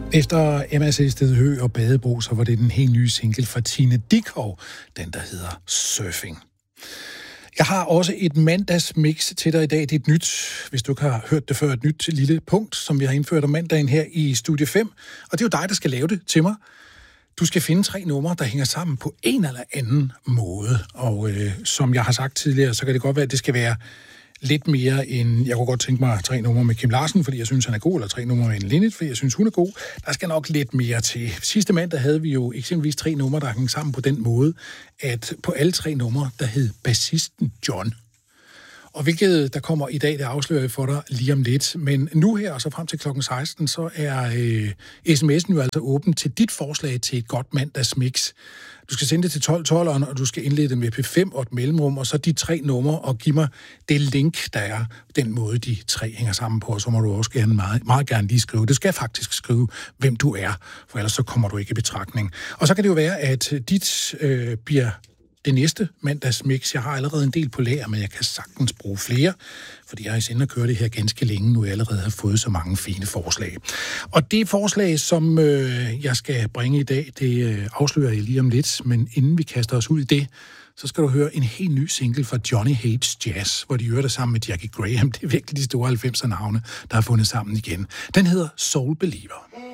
Efter M.A.C. Stedhø og Badebro, så var det den helt nye single fra Tine Dickow, den der hedder Surfing. Jeg har også et mandagsmix til dig i dag. Det er et nyt, hvis du ikke har hørt det før, et nyt lille punkt, som vi har indført om mandagen her i Studie 5. Og det er jo dig, der skal lave det til mig. Du skal finde 3 numre, der hænger sammen på en eller anden måde. Og som jeg har sagt tidligere, så kan det godt være, at det skal være lidt mere end... Jeg kunne godt tænke mig 3 numre med Kim Larsen, fordi jeg synes, han er god, eller 3 numre med en Linnet, fordi jeg synes, hun er god. Der skal nok lidt mere til. Sidste mandag havde vi jo eksempelvis 3 numre, der hang sammen på den måde, at på alle 3 numre, der hed bassisten John. Og hvilket der kommer i dag, det afslører jeg for dig lige om lidt. Men nu her, og så frem til klokken 16, så er sms'en jo altså åben til dit forslag til et godt mandagsmix. Du skal sende det til 1212'eren, og du skal indlede det med P5 og et mellemrum, og så de 3 numre, og give mig det link, der er den måde, de 3 hænger sammen på. Og så må du også gerne meget gerne lige skrive. Det skal faktisk skrive, hvem du er, for ellers så kommer du ikke i betragtning. Og så kan det jo være, at dit bliver det næste mandagsmix. Jeg har allerede en del på lager, men jeg kan sagtens bruge flere, fordi jeg har i sinde at køre det her ganske længe, nu jeg allerede har fået så mange fine forslag. Og det forslag, som jeg skal bringe i dag, det afslører jeg lige om lidt, men inden vi kaster os ud i det, så skal du høre en helt ny single fra Johnny Hates Jazz, hvor de gør det sammen med Jackie Graham. Det er virkelig de store 90'er navne, der har fundet sammen igen. Den hedder Soul Believer.